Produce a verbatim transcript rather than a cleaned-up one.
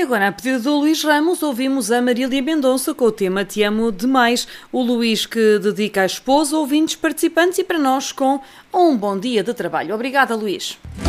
agora, a pedido do Luís Ramos, ouvimos a Marília Mendonça com o tema Te Amo Demais. O Luís que dedica à esposa, ouvintes, participantes e para nós com um bom dia de trabalho. Obrigada, Luís.